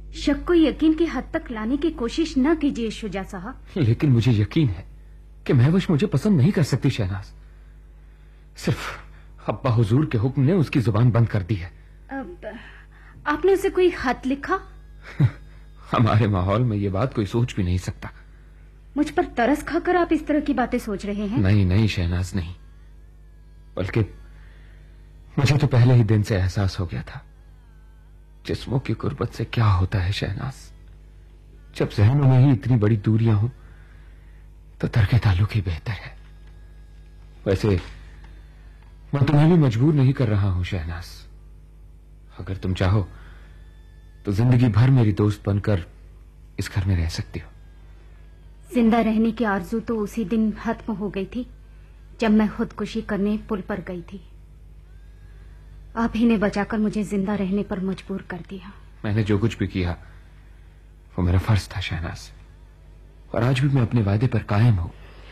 शक को यकीन की हद तक लाने की कोशिश न कीजिए शुजा साहब। लेकिन मुझे यकीन है कि महवश मुझे पसंद नहीं कर सकती शहनाज। सिर्फ अब्बा हुजूर के हुक्म ने उसकी जुबान बंद कर दी है। आपने उसे कोई खत लिखा? हमारे माहौल में ये बात कोई सोच भी नहीं सकता। मुझ पर तरस खाकर आप इस तरह की बातें सोच रहे हैं? नहीं नहीं शहनाज, नहीं। बल्कि मुझे तो पहले ही दिन से एहसास हो गया था जिस्मों की गुर्बत से क्या होता है शहनाज। जब जहनों में ही इतनी बड़ी दूरियां हों तो तर्क ताल्लुक ही बेहतर है। वैसे मैं तुम्हें भी मजबूर नहीं कर रहा हूं शहनाज। अगर तुम चाहो तो जिंदगी भर मेरी दोस्त बनकर इस घर में रह सकती हो। जिंदा रहने की आरजू तो उसी दिन खत्म हो गई थी जब मैं खुदकुशी करने पुल पर गई थी। आप ही ने बचाकर मुझे जिंदा रहने पर मजबूर कर दिया। मैंने जो कुछ भी किया वो मेरा फर्ज था शहनाज, और आज भी मैं अपने वादे पर कायम हूं।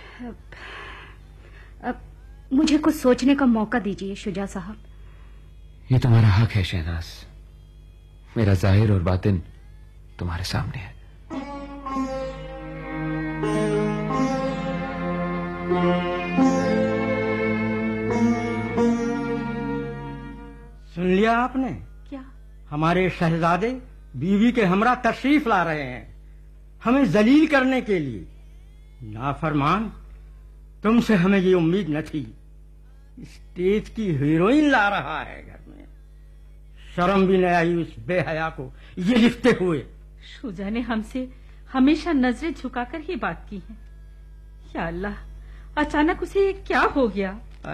अब मुझे कुछ सोचने का मौका दीजिए शुजा साहब। ये तुम्हारा हक है शहनाज। मेरा जाहिर और बातिन तुम्हारे सामने है। सुन लिया आपने? क्या? हमारे शहजादे बीवी के हमरा तशरीफ ला रहे हैं, हमें जलील करने के लिए। नाफरमान, तुमसे हमें ये उम्मीद न थी। स्टेज की हीरोइन ला रहा है घर में। शर्म भी न आई उस बेहया को ये लिखते हुए। शुजा ने हमसे हमेशा नजरें झुकाकर ही बात की है। या अल्लाह, अचानक उसे क्या हो गया?